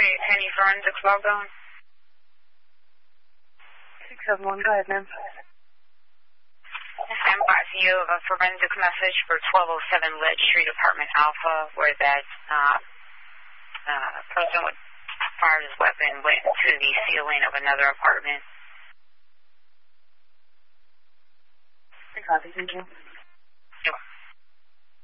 Any forensics logged on? 671, go ahead, ma'am. I'm advising you of a forensic message for 1207 Ledge Street, Apartment Alpha, where that person would fire his weapon went into the ceiling of another apartment. Copy, thank you.